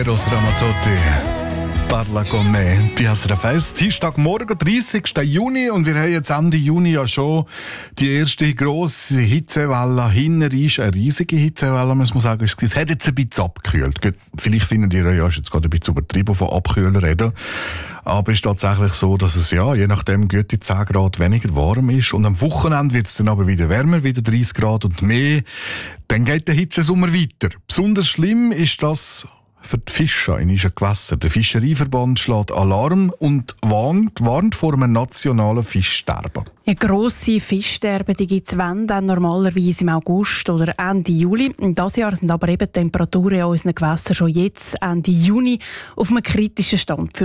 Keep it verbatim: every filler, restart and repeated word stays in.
Eros Ramazzotti, parla con me. Die S R F eins, Dienstagmorgen, dreißigsten Juni, und wir haben jetzt Ende Juni ja schon die erste grosse Hitzewelle. Hinten ist eine riesige Hitzewelle, muss man sagen. Es hat jetzt ein bisschen abgekühlt. Gut, vielleicht findet ihr ja, ist jetzt gerade ein bisschen übertrieben von abkühlen reden. Aber es ist tatsächlich so, dass es ja, je nachdem, gute zehn Grad weniger warm ist. Und am Wochenende wird es dann aber wieder wärmer, wieder dreißig Grad und mehr. Dann geht der Hitzesommer weiter. Besonders schlimm ist das für die Fischer in unseren Gewässern. Der Fischereiverband schlägt Alarm und warnt, warnt vor einem nationalen Fischsterben. Eine grosse Fischsterben gibt es wenn dann normalerweise im August oder Ende Juli. Dieses Jahr sind aber eben die Temperaturen in unseren Gewässern schon jetzt Ende Juni auf einem kritischen Stand für